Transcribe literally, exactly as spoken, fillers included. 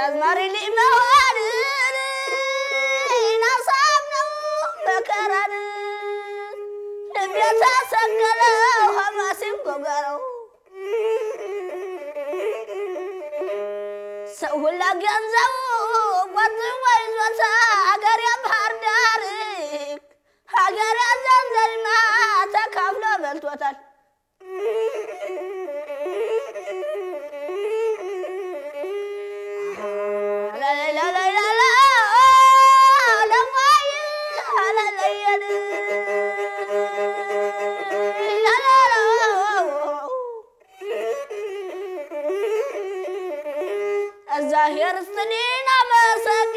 አዝማሪ ሊመዋል ናሳምነው መከራን ልቤታ ሰቀለው ሐማሲም ጎጋረው ሰው ሁላ ገንዘቡ ቆጥቦ ይዞታ አገር ባህር ዳር ሀገር ዘንዘልማ ተካፍሎ በልቶታል ዛሄር ስትኒና መሰግ